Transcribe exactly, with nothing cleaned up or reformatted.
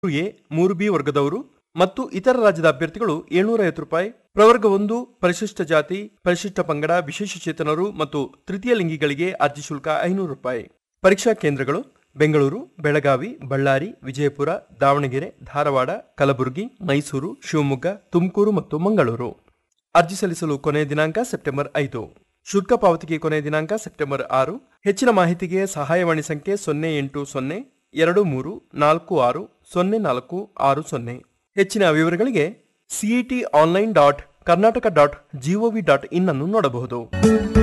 A ಮೂರು B ವರ್ಗದವರು ಮತ್ತು ಇತರ ರಾಜ್ಯದ ಅಭ್ಯರ್ಥಿಗಳು ಏಳ್ನೂರ ಐವತ್ತು ರೂಪಾಯಿ, ಪ್ರವರ್ಗ ಒಂದು ಪರಿಶಿಷ್ಟ ಜಾತಿ, ಪರಿಶಿಷ್ಟ ಪಂಗಡ, ವಿಶೇಷಚೇತನರು ಮತ್ತು ತೃತೀಯ ಲಿಂಗಿಗಳಿಗೆ ಅರ್ಜಿ ಶುಲ್ಕ ಐನೂರು ರೂಪಾಯಿ. ಪರೀಕ್ಷಾ ಕೇಂದ್ರಗಳು ಬೆಂಗಳೂರು, ಬೆಳಗಾವಿ, ಬಳ್ಳಾರಿ, ವಿಜಯಪುರ, ದಾವಣಗೆರೆ, ಧಾರವಾಡ, ಕಲಬುರಗಿ, ಮೈಸೂರು, ಶಿವಮೊಗ್ಗ, ತುಮಕೂರು ಮತ್ತು ಮಂಗಳೂರು. ಅರ್ಜಿ ಸಲ್ಲಿಸಲು ಕೊನೆಯ ದಿನಾಂಕ ಸೆಪ್ಟೆಂಬರ್ ಐದು. ಶುಲ್ಕ ಪಾವತಿಗೆ ಕೊನೆಯ ದಿನಾಂಕ ಸೆಪ್ಟೆಂಬರ್ ಆರು. ಹೆಚ್ಚಿನ ಮಾಹಿತಿಗೆ ಸಹಾಯವಾಣಿ ಸಂಖ್ಯೆ ಸೊನ್ನೆ ಎಂಟು ಸೊನ್ನೆ ಎರಡು ಮೂರು ನಾಲ್ಕು ಆರು ಸೊನ್ನೆ ನಾಲ್ಕು ಆರು ಸೊನ್ನೆ. ಹೆಚ್ಚಿನ ವಿವರಗಳಿಗೆ CET online dot Karnataka dot gov dot in ಅನ್ನು ನೋಡಬಹುದು.